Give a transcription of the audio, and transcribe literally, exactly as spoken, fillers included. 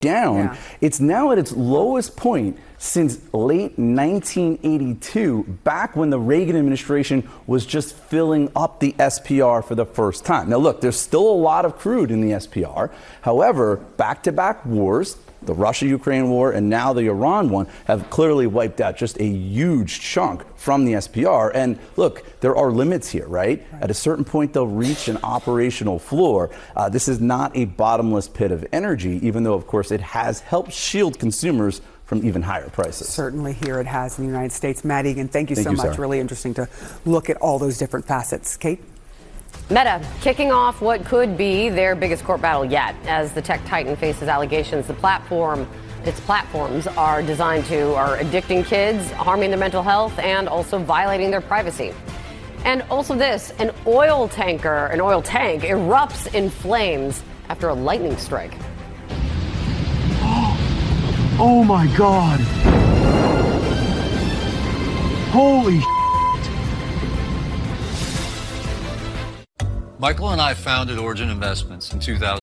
down. Yeah. It's now at its lowest point since late nineteen eighty-two, back when the Reagan administration was just filling up the S P R for the first time. Now look, there's still a lot of crude in the S P R. However, back-to-back wars, the Russia-Ukraine war and now the Iran one, have clearly wiped out just a huge chunk from the S P R. And look, there are limits here, right? right. At a certain point, they'll reach an operational floor. Uh, this is not a bottomless pit of energy, even though, of course, it has helped shield consumers from even higher prices. Certainly here it has in the United States. Matt Egan, thank you thank so you, much. Sarah. Really interesting to look at all those different facets. Kate? Meta kicking off what could be their biggest court battle yet. As the tech titan faces allegations, the platform, its platforms are designed to, are addicting kids, harming their mental health, and also violating their privacy. And also this, an oil tanker, an oil tank erupts in flames after a lightning strike. Oh my God. Holy shit. Michael and I founded Origin Investments in two thousand.